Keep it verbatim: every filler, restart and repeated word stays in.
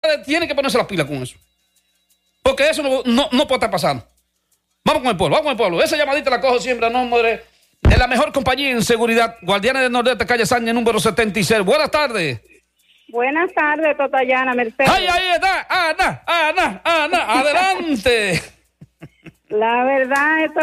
autoridades tienen que ponerse las pilas con eso. Porque eso no, no, no puede estar pasando. Vamos con el pueblo, vamos con el pueblo. Esa llamadita la cojo siempre a nombre de la mejor compañía en seguridad, Guardianes del Nordeste, calle Saña, número setenta y seis. Buenas tardes. Buenas tardes, Totayana, Mercedes. ¡Ay, ahí está! ¡Ana, Ana, Ana! ¡Adelante! La verdad, esto